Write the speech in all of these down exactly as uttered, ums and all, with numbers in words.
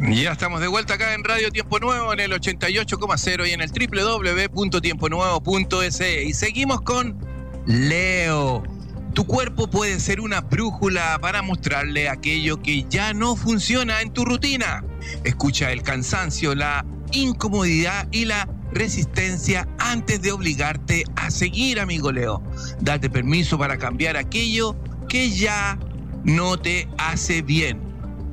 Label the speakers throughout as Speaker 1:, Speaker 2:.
Speaker 1: Ya estamos de vuelta acá en Radio Tiempo Nuevo en el ochenta y ocho coma cero y en el doble u doble u doble u punto tiempo nuevo punto es. Y seguimos con Leo. Tu cuerpo puede ser una brújula para mostrarle aquello que ya no funciona en tu rutina. Escucha el cansancio, la incomodidad y la resistencia antes de obligarte a seguir, amigo Leo. Date permiso para cambiar aquello que ya no te hace bien.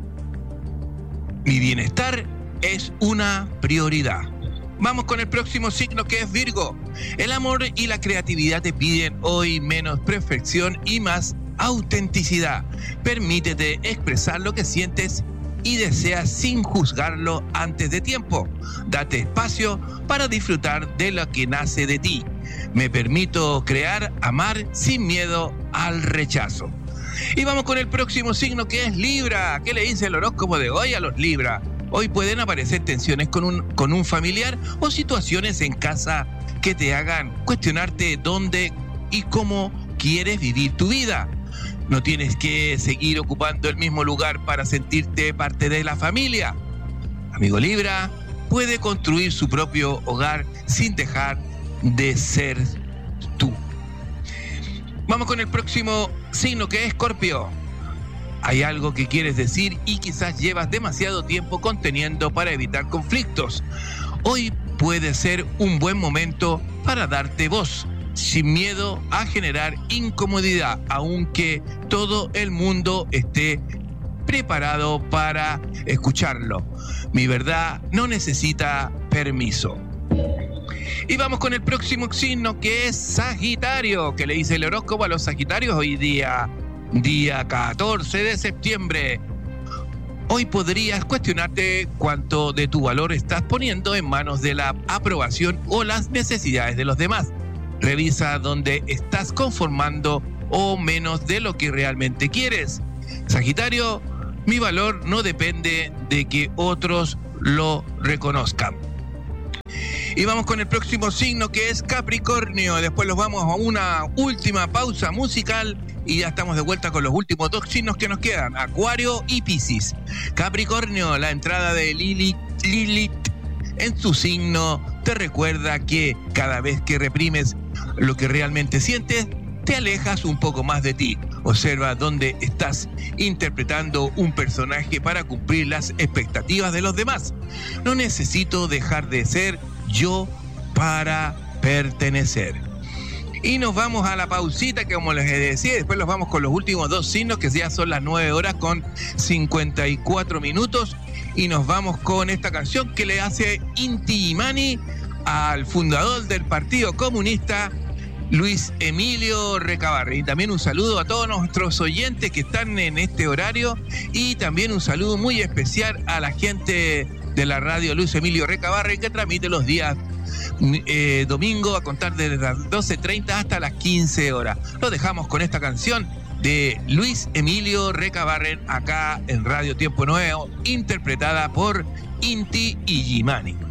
Speaker 1: Mi bienestar es una prioridad. Vamos con el próximo signo, que es Virgo. El amor y la creatividad te piden hoy menos perfección y más autenticidad. Permítete expresar lo que sientes y deseas sin juzgarlo antes de tiempo. Date espacio para disfrutar de lo que nace de ti. Me permito crear, amar sin miedo al rechazo. Y vamos con el próximo signo, que es Libra. ¿Qué le dice el horóscopo de hoy a los Libra? Hoy pueden aparecer tensiones con un, con un familiar o situaciones en casa que te hagan cuestionarte dónde y cómo quieres vivir tu vida. No tienes que seguir ocupando el mismo lugar para sentirte parte de la familia. Amigo Libra, puede construir su propio hogar sin dejar de ser tú. Vamos con el próximo signo, que es Escorpio. Hay algo que quieres decir y quizás llevas demasiado tiempo conteniendo para evitar conflictos. Hoy puede ser un buen momento para darte voz, sin miedo a generar incomodidad, aunque todo el mundo esté preparado para escucharlo. Mi verdad no necesita permiso. Y vamos con el próximo signo, que es Sagitario. ¿Qué le dice el horóscopo a los Sagitarios hoy día? Día catorce de septiembre. Hoy podrías cuestionarte cuánto de tu valor estás poniendo en manos de la aprobación o las necesidades de los demás. Revisa dónde estás conformando o menos de lo que realmente quieres. Sagitario, mi valor no depende de que otros lo reconozcan. Y vamos con el próximo signo, que es Capricornio. Después los vamos a una última pausa musical y ya estamos de vuelta con los últimos dos signos que nos quedan, Acuario y Piscis. Capricornio, la entrada de Lilith, Lilith en su signo te recuerda que cada vez que reprimes lo que realmente sientes, te alejas un poco más de ti. Observa dónde estás interpretando un personaje para cumplir las expectativas de los demás. No necesito dejar de ser yo para pertenecer. Y nos vamos a la pausita, que como les decía, después los vamos con los últimos dos signos, que ya son las nueve horas con cincuenta y cuatro minutos. Y nos vamos con esta canción que le hace Inti Illimani al fundador del Partido Comunista, Luis Emilio Recabarren. Y también un saludo a todos nuestros oyentes que están en este horario, y también un saludo muy especial a la gente de la radio Luis Emilio Recabarren, que transmite los días eh, domingo a contar desde las doce treinta hasta las quince horas. Lo dejamos con esta canción de Luis Emilio Recabarren acá en Radio Tiempo Nuevo, interpretada por Inti Illimani.